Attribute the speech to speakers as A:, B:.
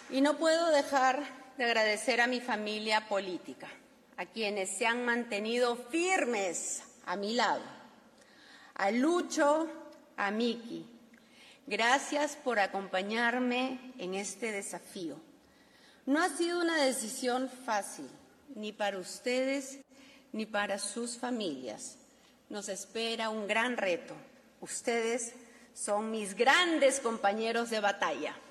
A: Y no puedo dejar de agradecer a mi familia política, a quienes se han mantenido firmes a mi lado, a Lucho, a Miki. Gracias por acompañarme en este desafío. No ha sido una decisión fácil, ni para ustedes ni para sus familias. Nos espera un gran reto. Ustedes son mis grandes compañeros de batalla.